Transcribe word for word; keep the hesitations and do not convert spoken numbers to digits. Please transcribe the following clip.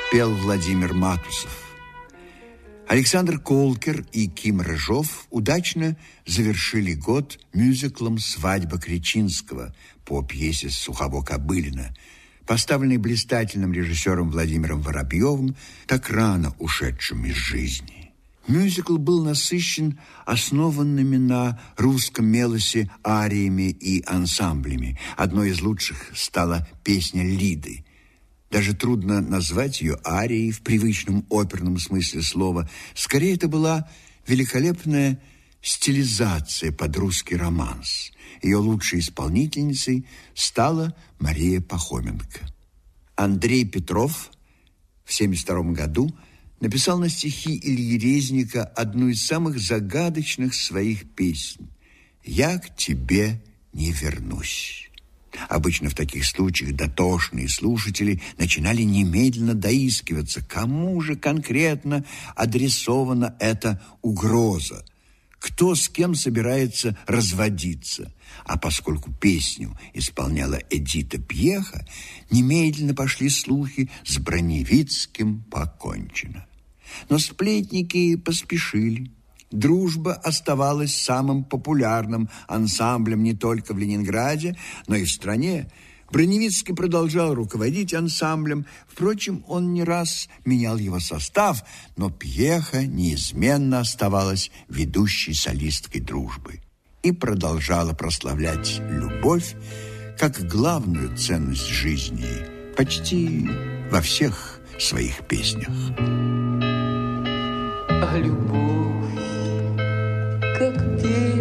пел Владимир Матусов. Александр Колкер и Ким Рыжов удачно завершили год мюзиклом «Свадьба Кречинского» по пьесе Сухово-Кобылина, поставленной блистательным режиссером Владимиром Воробьевым, так рано ушедшим из жизни. Мюзикл был насыщен основанными на русском мелосе ариями и ансамблями. Одной из лучших стала песня «Лиды». Даже трудно назвать ее арией в привычном оперном смысле слова. Скорее, это была великолепная стилизация под русский романс. Ее лучшей исполнительницей стала Мария Пахоменко. Андрей Петров в семьдесят втором году написал на стихи Ильи Резника одну из самых загадочных своих песен «Я к тебе не вернусь». Обычно в таких случаях дотошные слушатели начинали немедленно доискиваться, кому же конкретно адресована эта угроза, кто с кем собирается разводиться. А поскольку песню исполняла Эдита Пьеха, немедленно пошли слухи: с Броневицким покончено. Но сплетники поспешили. Дружба оставалась самым популярным ансамблем не только в Ленинграде, но и в стране. Броневицкий продолжал руководить ансамблем. Впрочем, он не раз менял его состав, но Пьеха неизменно оставалась ведущей солисткой дружбы и продолжала прославлять любовь как главную ценность жизни почти во всех своих песнях. А любовь, как песня,